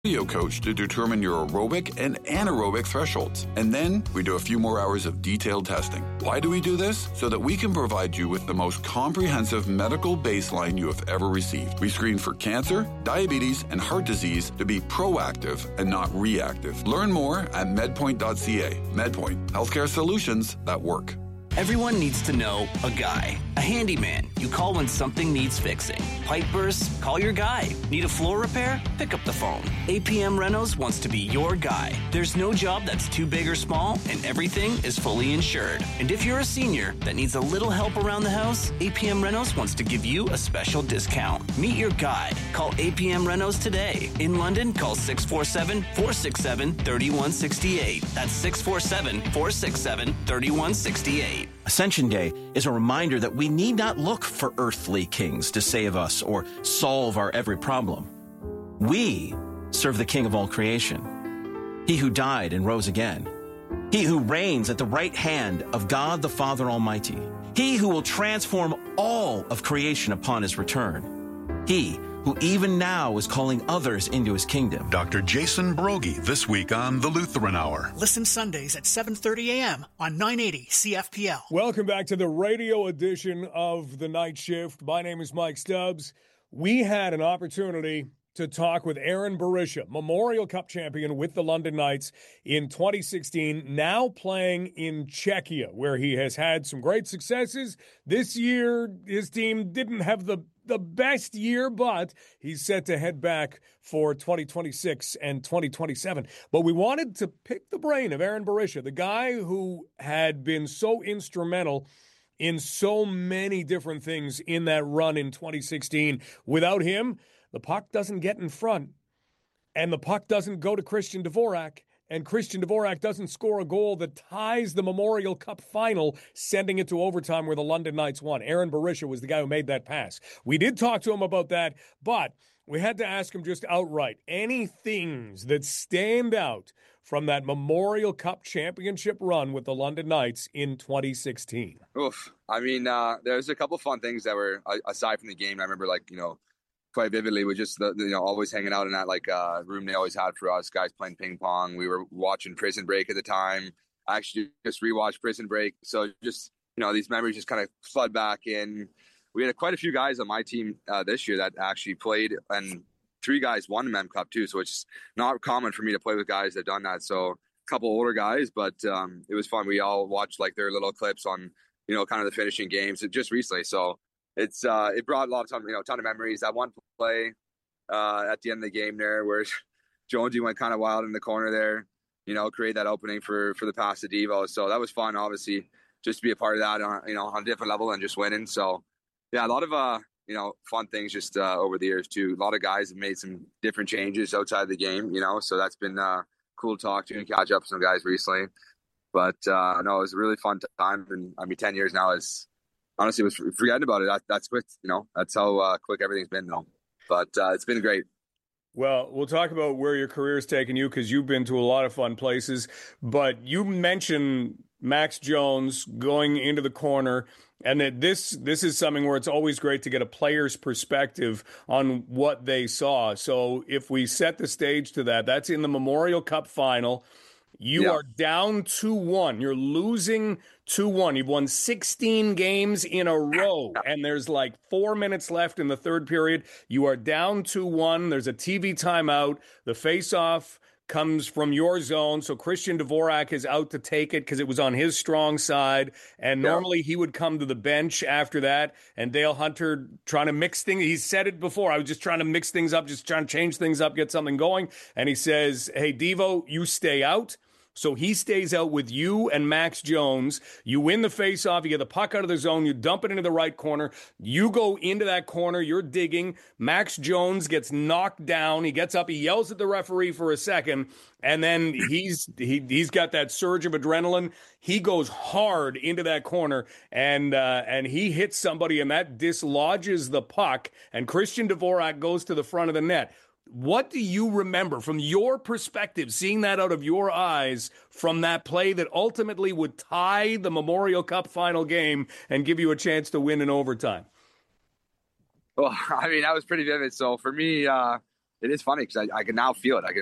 cardio coach to determine your aerobic and anaerobic thresholds. And then we do a few more hours of detailed testing. Why do we do this? So that we can provide you with the most comprehensive medical baseline you have ever received. We screen for cancer, diabetes, and heart disease to be proactive and not reactive. Learn more at medpoint.ca. MedPoint, healthcare solutions that work. Everyone needs to know a guy, a handyman. You call when something needs fixing. Pipe bursts? Call your guy. Need a floor repair? Pick up the phone. APM Renos wants to be your guy. There's no job that's too big or small, and everything is fully insured. And if you're a senior that needs a little help around the house, APM Renos wants to give you a special discount. Meet your guy. Call APM Renos today. In London, call 647-467-3168. That's 647-467-3168. Ascension Day is a reminder that we need not look for earthly kings to save us or solve our every problem. We serve the King of all creation, He who died and rose again, He who reigns at the right hand of God the Father Almighty, He who will transform all of creation upon His return, He who even now is calling others into His kingdom. Dr. Jason Brogy this week on The Lutheran Hour. Listen Sundays at 7:30 a.m. on 980 CFPL. Welcome back to the radio edition of The Night Shift. My name is Mike Stubbs. We had an opportunity to talk with Aaron Berisha, Memorial Cup champion with the London Knights in 2016, now playing in Czechia, where he has had some great successes. This year, his team didn't have the best year, but he's set to head back for 2026 and 2027. But we wanted to pick the brain of Aaron Berisha, the guy who had been so instrumental in so many different things in that run in 2016. Without him, the puck doesn't get in front, and the puck doesn't go to Christian Dvorak, and Christian Dvorak doesn't score a goal that ties the Memorial Cup final, sending it to overtime where the London Knights won. Aaron Berisha was the guy who made that pass. We did talk to him about that, but we had to ask him just outright, any things that stand out from that Memorial Cup championship run with the London Knights in 2016? Oof. I mean, there's a couple fun things that were, aside from the game, I remember, quite vividly, with just always hanging out in that room they always had for us, guys playing ping pong. We were watching Prison Break at the time. I actually just rewatched Prison Break, so just these memories just kind of flood back in. We had quite a few guys on my team this year that actually played, and 3 guys won the Mem Cup too. So it's not common for me to play with guys that have done that. So a couple older guys, but it was fun. We all watched their little clips on kind of the finishing games just recently. So it brought a lot of time, ton of memories. That one play at the end of the game there, where Jonesy went kind of wild in the corner there, create that opening for the pass to Devo. So that was fun, obviously, just to be a part of that on a different level and just winning. So yeah, a lot of fun things just over the years too. A lot of guys have made some different changes outside the game, so that's been cool to talk to and catch up with some guys recently. But no, it was a really fun time, and 10 years now is. Honestly, was forgetting about it. That's quick, that's how quick everything's been, though. But it's been great. Well, we'll talk about where your career's taken you, because you've been to a lot of fun places. But you mentioned Max Jones going into the corner, and that this is something where it's always great to get a player's perspective on what they saw. So if we set the stage to that, that's in the Memorial Cup final. You are down 2-1. You're losing 2-1. You've won 16 games in a row, and there's 4 minutes left in the third period. You are down 2-1. There's a TV timeout. The face-off comes from your zone, so Christian Dvorak is out to take it because it was on his strong side, and normally he would come to the bench after that, and Dale Hunter trying to mix things. He said it before, I was just trying to mix things up, just trying to change things up, get something going, and he says, hey, Devo, you stay out. So he stays out with you and Max Jones. You win the faceoff. You get the puck out of the zone. You dump it into the right corner. You go into that corner. You're digging. Max Jones gets knocked down. He gets up. He yells at the referee for a second, and then he's got that surge of adrenaline. He goes hard into that corner, and he hits somebody, and that dislodges the puck, and Christian Dvorak goes to the front of the net. What do you remember from your perspective, seeing that out of your eyes, from that play that ultimately would tie the Memorial Cup final game and give you a chance to win in overtime? Well, that was pretty vivid. So for me, it is funny because I can now feel it. I can